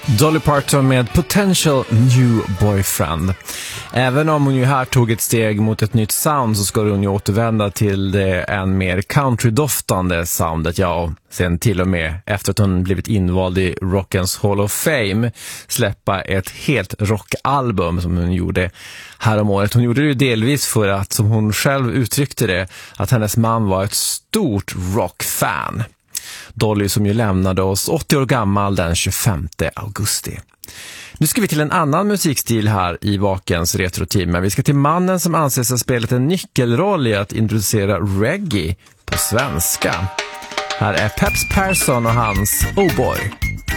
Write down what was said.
Dolly Parton med Potential New Boyfriend. Även om hon ju här tog ett steg mot ett nytt sound så ska hon ju återvända till det än mer countrydoftande soundet. Ja, och sen till och med efter att hon blivit invald i Rockens Hall of Fame släppa ett helt rockalbum som hon gjorde här om året. Hon gjorde det ju delvis för att, som hon själv uttryckte det, att hennes man var ett stort rockfan. Dolly som ju lämnade oss 80 år gammal den 25 augusti. Nu ska vi till en annan musikstil här i Vakens retrotimme. Vi ska till mannen som anses ha spelat en nyckelroll i att introducera reggae på svenska. Här är Peps Persson och hans Oh Boy.